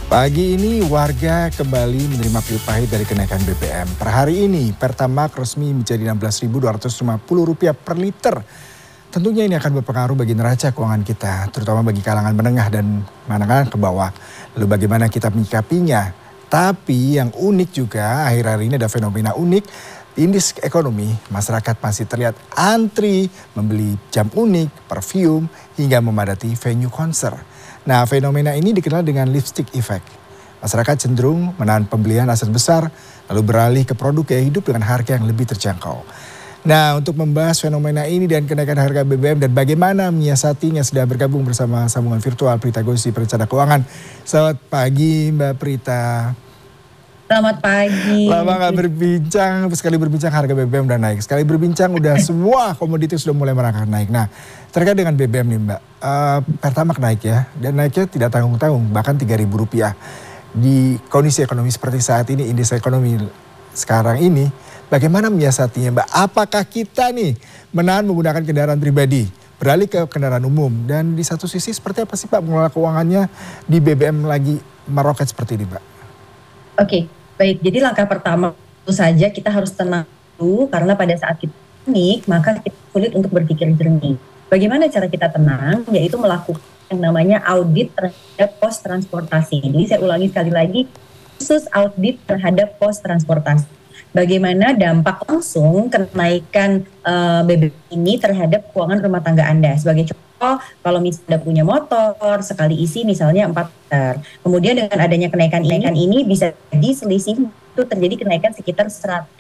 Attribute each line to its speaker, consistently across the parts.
Speaker 1: Pagi ini warga kembali menerima pil pahit dari kenaikan BBM. Per hari ini Pertamax resmi menjadi Rp16.250 per liter. Tentunya ini akan berpengaruh bagi neraca keuangan kita, terutama bagi kalangan menengah dan menengah ke bawah. Lalu bagaimana kita menyikapinya? Tapi yang unik juga, akhir-akhir ini ada fenomena unik. Di indeks ekonomi, masyarakat masih terlihat antri membeli jam unik, parfum, hingga memadati venue konser. Nah, fenomena ini dikenal dengan lipstick effect. Masyarakat cenderung menahan pembelian aset besar, lalu beralih ke produk gaya hidup dengan harga yang lebih terjangkau. Nah, untuk membahas fenomena ini dan kenaikan harga BBM dan bagaimana menyiasatinya, sudah bergabung bersama sambungan virtual Prita Gosi, perencana keuangan. Selamat pagi Mbak Prita.
Speaker 2: Selamat pagi.
Speaker 1: Lama nggak berbincang, sekali berbincang harga BBM udah naik. Sekali berbincang udah semua komoditi sudah mulai merangkak naik. Nah, terkait dengan BBM nih Mbak, Pertamax naik ya, dan naiknya tidak tanggung-tanggung, bahkan Rp3.000. Di kondisi ekonomi seperti saat ini, indeks ekonomi sekarang ini, bagaimana menyiasatinya Mbak? Apakah kita nih menahan menggunakan kendaraan pribadi, beralih ke kendaraan umum? Dan di satu sisi seperti apa sih Pak mengelola keuangannya di BBM lagi meroket seperti ini Mbak?
Speaker 2: Oke, baik. Jadi langkah pertama tentu saja kita harus tenang dulu, karena pada saat kita panik maka kita sulit untuk berpikir jernih. Bagaimana cara kita tenang? Yaitu melakukan yang namanya audit terhadap pos transportasi. Jadi saya ulangi sekali lagi, khusus audit terhadap pos transportasi. Bagaimana dampak langsung kenaikan BBM ini terhadap keuangan rumah tangga Anda. Sebagai contoh, kalau misalnya punya motor, sekali isi misalnya 4 liter. Kemudian dengan adanya kenaikan ini bisa jadi selisih itu terjadi kenaikan sekitar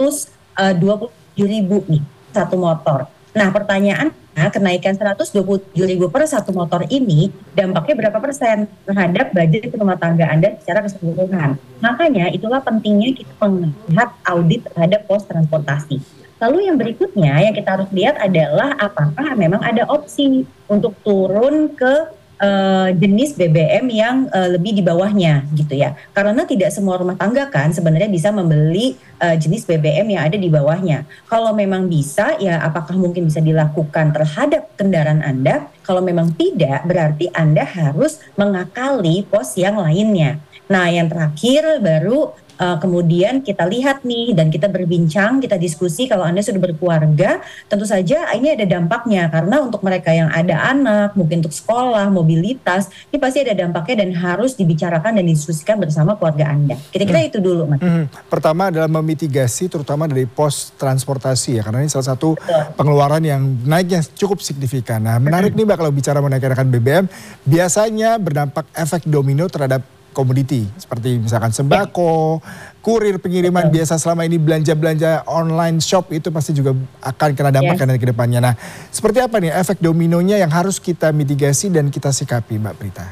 Speaker 2: 127.000 nih, satu motor. Nah, pertanyaannya, kenaikan 127.000 per satu motor ini dampaknya berapa persen terhadap budget rumah tangga Anda secara keseluruhan? Makanya itulah pentingnya kita melihat audit terhadap pos transportasi. Lalu yang berikutnya yang kita harus lihat adalah apakah memang ada opsi untuk turun ke jenis BBM yang lebih di bawahnya gitu ya. Karena tidak semua rumah tangga kan sebenarnya bisa membeli jenis BBM yang ada di bawahnya. Kalau memang bisa, ya apakah mungkin bisa dilakukan terhadap kendaraan Anda? Kalau memang tidak, berarti Anda harus mengakali pos yang lainnya. Nah, yang terakhir baru kemudian kita lihat nih dan kita berbincang, kita diskusi. Kalau Anda sudah berkeluarga, tentu saja ini ada dampaknya, karena untuk mereka yang ada anak, mungkin untuk sekolah, mobilitas, ini pasti ada dampaknya dan harus dibicarakan dan didiskusikan bersama keluarga Anda. Kira-kira itu dulu, Mas.
Speaker 1: Pertama adalah memitigasi terutama dari pos transportasi ya, karena ini salah satu pengeluaran yang naiknya cukup signifikan. Nah, menarik nih Mbak, kalau bicara menaikkan BBM, biasanya berdampak efek domino terhadap komoditi seperti misalkan sembako, kurir pengiriman. Biasa selama ini belanja-belanja online shop itu pasti juga akan kena dampak kan ke depannya. Nah, seperti apa nih efek dominonya yang harus kita mitigasi dan kita sikapi Mbak Prita?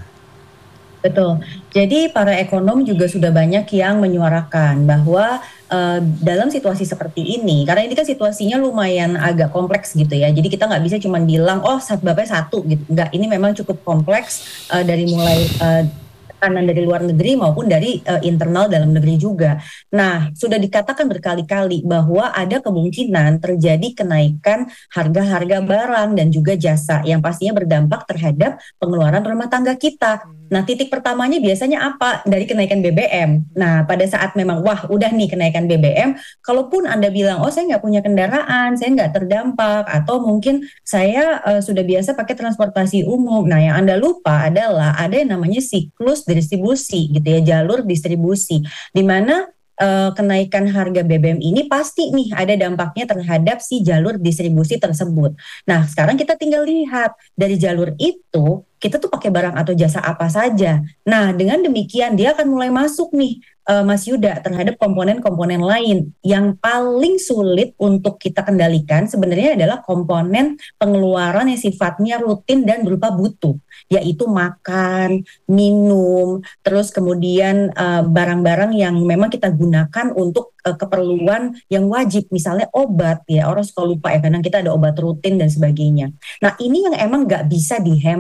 Speaker 2: Betul. Jadi para ekonom juga sudah banyak yang menyuarakan bahwa dalam situasi seperti ini, karena ini kan situasinya lumayan agak kompleks gitu ya. Jadi kita nggak bisa cuma bilang sebabnya satu gitu. Enggak, ini memang cukup kompleks dari mulai tekanan dari luar negeri maupun dari internal dalam negeri juga. Nah, sudah dikatakan berkali-kali bahwa ada kemungkinan terjadi kenaikan harga-harga barang dan juga jasa yang pastinya berdampak terhadap pengeluaran rumah tangga kita. Nah, titik pertamanya biasanya apa? Dari kenaikan BBM. Nah, pada saat memang udah nih kenaikan BBM, kalaupun Anda bilang, saya nggak punya kendaraan, saya nggak terdampak, atau mungkin saya sudah biasa pakai transportasi umum. Nah, yang Anda lupa adalah ada yang namanya siklus distribusi gitu ya, jalur distribusi, di mana kenaikan harga BBM ini pasti nih ada dampaknya terhadap si jalur distribusi tersebut. Nah, sekarang kita tinggal lihat dari jalur itu kita tuh pakai barang atau jasa apa saja. Nah, dengan demikian dia akan mulai masuk nih Mas Yuda terhadap komponen-komponen lain. Yang paling sulit untuk kita kendalikan sebenarnya adalah komponen pengeluaran yang sifatnya rutin dan berupa butuh, yaitu makan, minum, terus kemudian barang-barang yang memang kita gunakan untuk keperluan yang wajib, misalnya obat ya, orang suka lupa ya, kadang kita ada obat rutin dan sebagainya. Nah, ini yang emang nggak bisa dihemat Mas.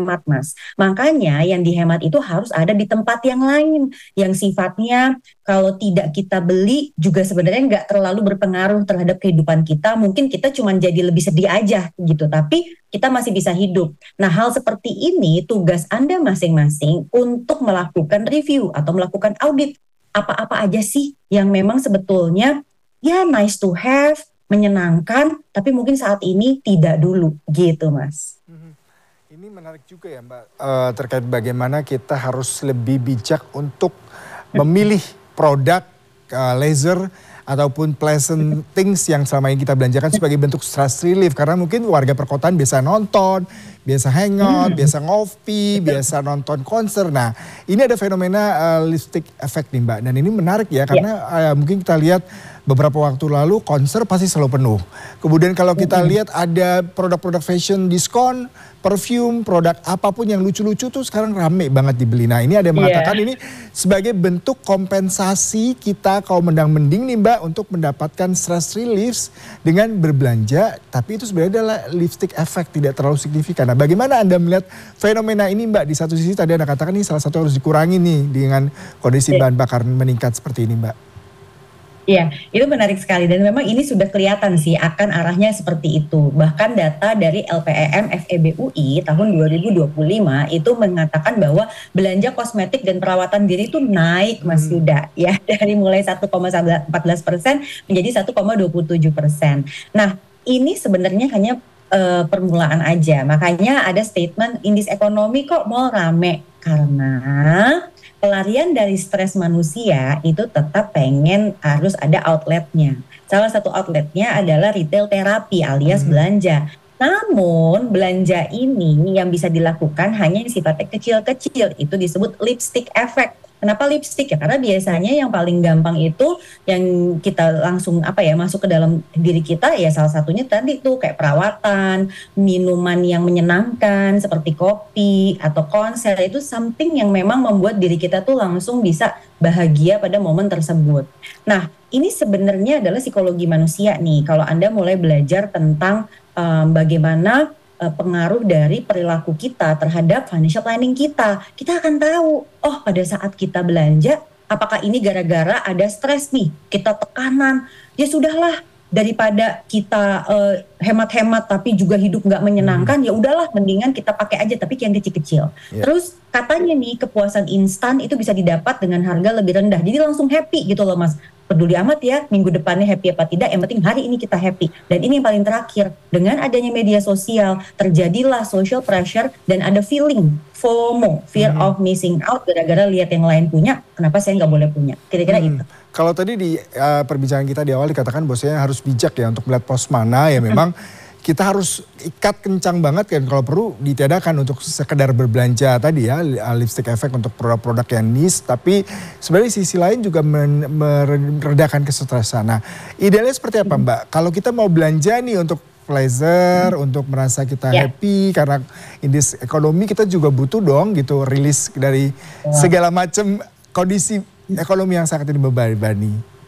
Speaker 2: Mas. Makanya yang dihemat itu harus ada di tempat yang lain, yang sifatnya kalau tidak kita beli juga sebenarnya nggak terlalu berpengaruh terhadap kehidupan kita. Mungkin kita cuma jadi lebih sedih aja gitu, tapi kita masih bisa hidup. Nah, hal seperti ini tugas Anda masing-masing untuk melakukan review atau melakukan audit. Apa-apa aja sih yang memang sebetulnya ya nice to have, menyenangkan, tapi mungkin saat ini tidak dulu gitu, Mas.
Speaker 1: Ini menarik juga ya Mbak, terkait bagaimana kita harus lebih bijak untuk memilih produk leisure ataupun pleasant things yang selama ini kita belanjakan sebagai bentuk stress relief. Karena mungkin warga perkotaan biasa nonton, biasa hangout, biasa ngopi, biasa nonton konser. Nah ini ada fenomena lipstick effect nih Mbak. Dan ini menarik ya karena mungkin kita lihat beberapa waktu lalu konser pasti selalu penuh. Kemudian kalau kita lihat ada produk-produk fashion diskon, perfume, produk apapun yang lucu-lucu tuh sekarang rame banget dibeli. Nah ini ada yang mengatakan ini sebagai bentuk kompensasi kita kaum mendang-mending nih Mbak untuk mendapatkan stress relief dengan berbelanja. Tapi itu sebenarnya adalah lipstick effect, tidak terlalu signifikan. Nah bagaimana Anda melihat fenomena ini Mbak? Di satu sisi tadi Anda katakan ini salah satu harus dikurangi nih dengan kondisi bahan bakar meningkat seperti ini Mbak.
Speaker 2: Iya, itu menarik sekali dan memang ini sudah kelihatan sih akan arahnya seperti itu. Bahkan data dari LPEM FEB UI tahun 2025 itu mengatakan bahwa belanja kosmetik dan perawatan diri itu naik Mas Yuda ya dari mulai 1,14% menjadi 1,27%. Nah, ini sebenarnya hanya permulaan aja. Makanya ada statement indeks ekonomi kok mau rame karena pelarian dari stres manusia itu tetap pengen harus ada outletnya. Salah satu outletnya adalah retail terapi alias belanja. Namun belanja ini yang bisa dilakukan hanya yang sifatnya kecil-kecil, itu disebut lipstick effect. Kenapa lipstick ya? Karena biasanya yang paling gampang itu yang kita langsung masuk ke dalam diri kita ya salah satunya tadi tuh kayak perawatan, minuman yang menyenangkan seperti kopi atau konser itu something yang memang membuat diri kita tuh langsung bisa bahagia pada momen tersebut. Nah, ini sebenarnya adalah psikologi manusia nih. Kalau Anda mulai belajar tentang bagaimana pengaruh dari perilaku kita terhadap financial planning kita. Kita akan tahu, oh pada saat kita belanja, apakah ini gara-gara ada stres nih, kita tekanan, ya sudahlah daripada kita hemat-hemat tapi juga hidup nggak menyenangkan, ya udahlah mendingan kita pakai aja tapi yang kecil-kecil. Terus katanya nih kepuasan instan itu bisa didapat dengan harga lebih rendah, jadi langsung happy gitu loh Mas. Peduli amat ya minggu depannya happy apa tidak, yang penting hari ini kita happy. Dan ini yang paling terakhir, dengan adanya media sosial terjadilah social pressure dan ada feeling FOMO, fear of missing out, gara-gara lihat yang lain punya, kenapa saya nggak boleh punya, kira-kira itu.
Speaker 1: Kalau tadi di perbincangan kita di awal dikatakan bahwasanya harus bijak ya untuk melihat pos mana ya memang kita harus ikat kencang banget kan kalau perlu ditiadakan untuk sekedar berbelanja tadi ya lipstick effect untuk produk-produk yang niche, tapi sebenarnya sisi lain juga meredakan kesetresan. Nah idealnya seperti apa Mbak? Kalau kita mau belanja nih untuk pleasure, untuk merasa kita happy karena indeks ekonomi kita juga butuh dong gitu rilis dari segala macam kondisi ekonomi yang sangat dibebani.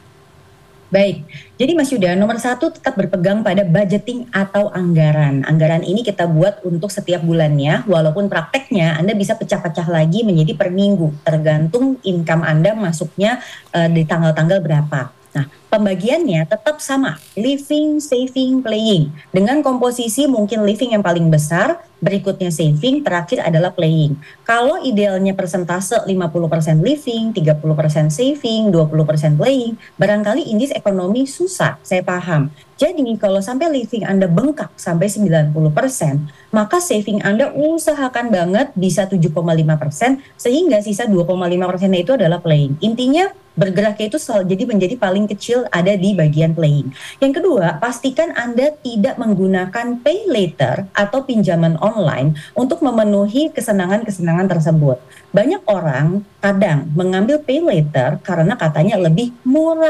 Speaker 2: Baik, jadi Mas Yuda, nomor 1 tetap berpegang pada budgeting atau anggaran. Anggaran ini kita buat untuk setiap bulannya, walaupun prakteknya Anda bisa pecah-pecah lagi menjadi per minggu, tergantung income Anda masuknya di tanggal-tanggal berapa. Nah, pembagiannya tetap sama, living, saving, playing. Dengan komposisi mungkin living yang paling besar, berikutnya saving, terakhir adalah playing. Kalau idealnya persentase 50% living, 30% saving, 20% playing, barangkali indeks ekonomi susah, saya paham. Jadi kalau sampai living Anda bengkak sampai 90%, maka saving Anda usahakan banget bisa 7,5%, sehingga sisa 2,5% itu adalah playing. Intinya bergeraknya itu jadi menjadi paling kecil ada di bagian playing. Yang kedua, pastikan Anda tidak menggunakan pay later atau pinjaman online untuk memenuhi kesenangan-kesenangan tersebut. Banyak orang kadang mengambil pay later karena katanya lebih murah.